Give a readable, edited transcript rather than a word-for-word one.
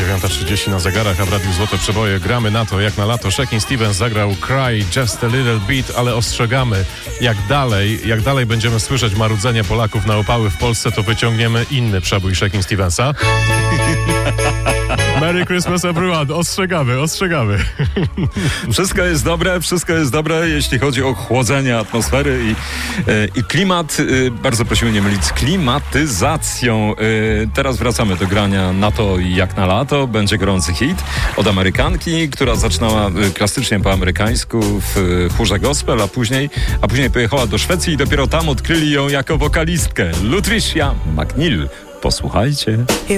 9:30 na zegarach, a w Radiu Złote Przeboje gramy na to jak na lato. Shakin' Stevens zagrał Cry Just a Little Bit, ale ostrzegamy, jak dalej będziemy słyszeć marudzenie Polaków na opały w Polsce, to wyciągniemy inny przebój Shakin' Stevensa. Merry Christmas everyone, ostrzegamy. Wszystko jest dobre, jeśli chodzi o chłodzenie atmosfery i klimat. Bardzo prosimy nie mylić z klimatyzacją. Teraz wracamy do grania na to jak na lato. Będzie gorący hit od Amerykanki, która zaczynała klasycznie po amerykańsku w chórze gospel, a później pojechała do Szwecji i dopiero tam odkryli ją jako wokalistkę. Lutricia McNeil. Posłuchajcie.